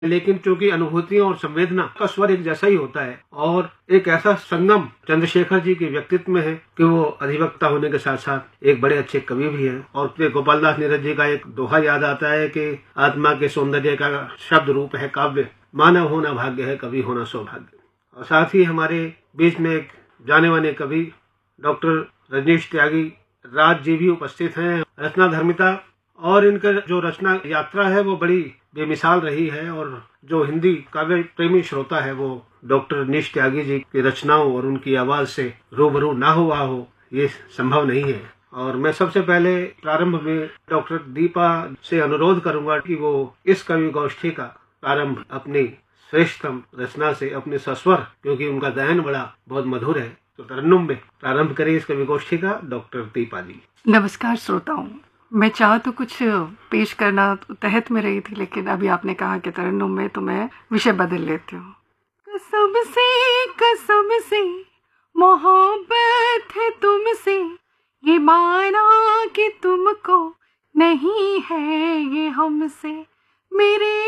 लेकिन चूंकि अनुभूतियों और संवेदना का स्वर एक जैसा ही होता है और एक ऐसा संगम चंद्रशेखर जी के व्यक्तित्व में है कि वो अधिवक्ता होने के साथ साथ एक बड़े अच्छे कवि भी हैं। और गोपाल दास नीरज जी का एक दोहा याद आता है कि आत्मा के सौंदर्य का शब्द रूप है काव्य, मानव होना भाग्य है, कवि होना सौभाग्य। और साथ ही हमारे बीच में एक जाने माने कवि डॉक्टर रजनीश त्यागी राज जी भी उपस्थित हैं। रचना धर्मिता और इनका जो रचना यात्रा है वो बड़ी बेमिसाल रही है और जो हिंदी काव्य प्रेमी श्रोता है वो डॉक्टर रजनीश त्यागी जी की रचनाओं और उनकी आवाज से रूबरू ना हुआ हो, ये संभव नहीं है। और मैं सबसे पहले प्रारंभ में डॉक्टर दीपा से अनुरोध करूंगा कि वो इस कवि गोष्ठी का प्रारंभ अपनी श्रेष्ठतम रचना से, अपने सस्वर, क्योंकि उनका गायन बहुत मधुर है, तो तरन्नुम में प्रारंभ करें इस कवि गोष्ठी का डॉक्टर दीपा जी। नमस्कार श्रोताओं, मैं चाह तो कुछ पेश करना तहत में रही थी, लेकिन अभी आपने कहा कि तरन्नुम में, तो मैं विषय बदल लेती हूँ। कसम से मोहब्बत है तुमसे, ये माना कि तुमको नहीं है ये हमसे, मेरे